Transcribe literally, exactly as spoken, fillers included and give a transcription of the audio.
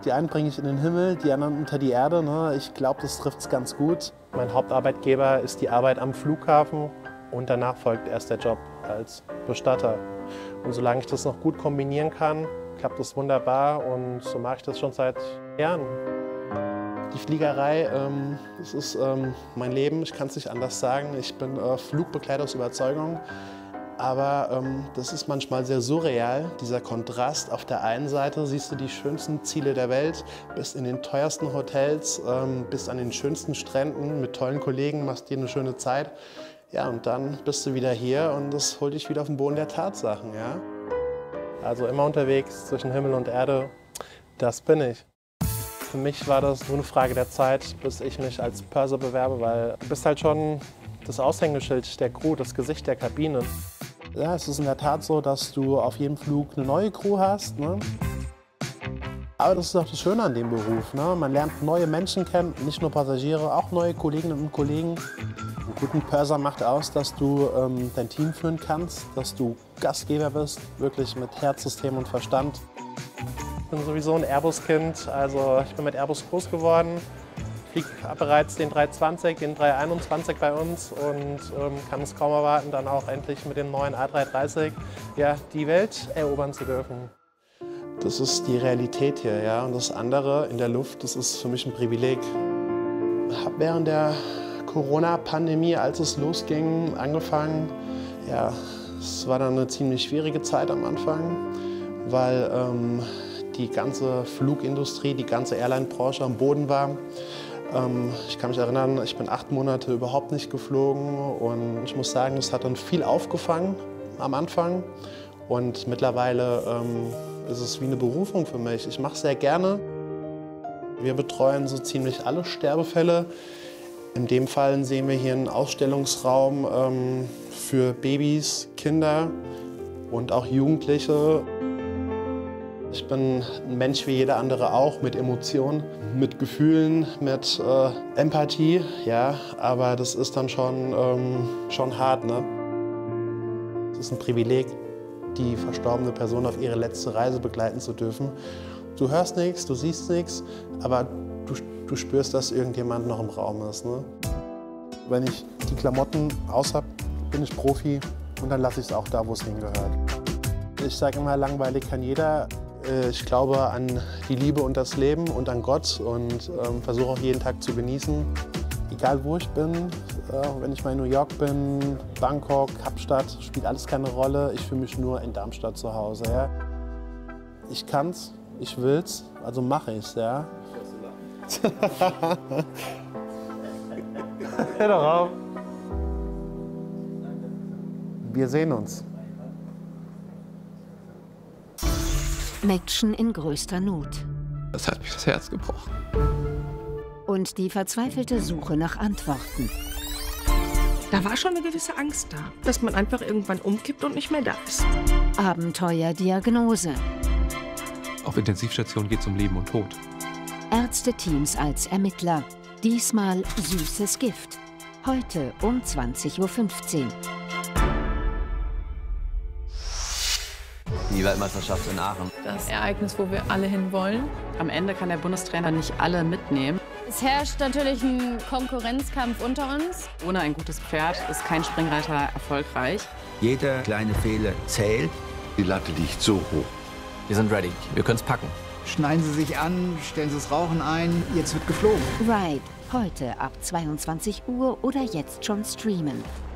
Die einen bringe ich in den Himmel, die anderen unter die Erde. Ne? Ich glaube, das trifft es ganz gut. Mein Hauptarbeitgeber ist die Arbeit am Flughafen und danach folgt erst der Job als Bestatter. Und solange ich das noch gut kombinieren kann, klappt das wunderbar und so mache ich das schon seit Jahren. Die Fliegerei, ähm, das ist ähm, mein Leben, ich kann es nicht anders sagen. Ich bin äh, Flugbegleiter aus Überzeugung. Aber ähm, das ist manchmal sehr surreal, dieser Kontrast. Auf der einen Seite siehst du die schönsten Ziele der Welt, bist in den teuersten Hotels, ähm, bist an den schönsten Stränden mit tollen Kollegen, machst dir eine schöne Zeit. Ja, und dann bist du wieder hier und das holt dich wieder auf den Boden der Tatsachen. Ja? Also immer unterwegs zwischen Himmel und Erde, das bin ich. Für mich war das nur eine Frage der Zeit, bis ich mich als Purser bewerbe, weil du bist halt schon das Aushängeschild der Crew, das Gesicht der Kabine. Ja, es ist in der Tat so, dass du auf jedem Flug eine neue Crew hast. Ne? Aber das ist auch das Schöne an dem Beruf. Ne? Man lernt neue Menschen kennen, nicht nur Passagiere, auch neue Kolleginnen und Kollegen. Einen guten Purser macht aus, dass du ähm, dein Team führen kannst, dass du Gastgeber bist, wirklich mit Herz, System und Verstand. Ich bin sowieso ein Airbus-Kind, also ich bin mit Airbus groß geworden. Ich fliege bereits den dreihundertzwanzig, den dreihunderteinundzwanzig bei uns und ähm, kann es kaum erwarten, dann auch endlich mit dem neuen A drei dreißig ja, die Welt erobern zu dürfen. Das ist die Realität hier, ja. Und das andere in der Luft, das ist für mich ein Privileg. Ich habe während der Corona-Pandemie, als es losging, angefangen. Ja, es war dann eine ziemlich schwierige Zeit am Anfang, weil ähm, die ganze Flugindustrie, die ganze Airline-Branche am Boden war. Ähm, ich kann mich erinnern, ich bin acht Monate überhaupt nicht geflogen und ich muss sagen, das hat dann viel aufgefangen am Anfang und mittlerweile ähm, ist es wie eine Berufung für mich. Ich mache es sehr gerne. Wir betreuen so ziemlich alle Sterbefälle. In dem Fall sehen wir hier einen Ausstellungsraum ähm, für Babys, Kinder und auch Jugendliche. Ich bin ein Mensch wie jeder andere auch, mit Emotionen, mit Gefühlen, mit äh, Empathie, ja, aber das ist dann schon, ähm, schon hart, ne? Es ist ein Privileg, die verstorbene Person auf ihre letzte Reise begleiten zu dürfen. Du hörst nichts, du siehst nichts, aber du, du spürst, dass irgendjemand noch im Raum ist, ne? Wenn ich die Klamotten aus habe, bin ich Profi und dann lasse ich es auch da, wo es hingehört. Ich sage immer, langweilig kann jeder. Ich glaube an die Liebe und das Leben und an Gott und ähm, versuche auch jeden Tag zu genießen. Egal wo ich bin, äh, wenn ich mal in New York bin, Bangkok, Kapstadt, spielt alles keine Rolle. Ich fühle mich nur in Darmstadt zu Hause. Ja. Ich kann's, ich will's, also mache ich's. Ja. Hör doch auf. Wir sehen uns. Mädchen in größter Not. Das hat mich das Herz gebrochen. Und die verzweifelte Suche nach Antworten. Da war schon eine gewisse Angst da, dass man einfach irgendwann umkippt und nicht mehr da ist. Abenteuerdiagnose. Auf Intensivstation geht es um Leben und Tod. Ärzteteams als Ermittler. Diesmal süßes Gift. Heute um zwanzig Uhr fünfzehn. Die Weltmeisterschaft in Aachen. Das Ereignis, wo wir alle hinwollen. Am Ende kann der Bundestrainer nicht alle mitnehmen. Es herrscht natürlich ein Konkurrenzkampf unter uns. Ohne ein gutes Pferd ist kein Springreiter erfolgreich. Jeder kleine Fehler zählt. Die Latte liegt so hoch. Wir sind ready. Wir können es packen. Schneiden Sie sich an, stellen Sie das Rauchen ein. Jetzt wird geflogen. Ride. Heute ab zweiundzwanzig Uhr oder jetzt schon streamen.